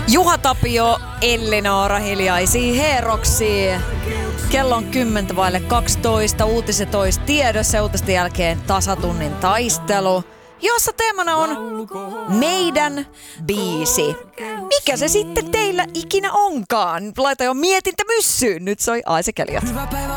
Juha Tapio, Elli-Noora hiljaisiin herroksiin. Kello on 10:12, uutiset ois tiedossa ja uutisten jälkeen tasatunnin taistelu, jossa teemana on meidän biisi. Mikä se sitten teillä ikinä onkaan? Laita jo mietintä myssyyn, nyt soi Aise Keliot.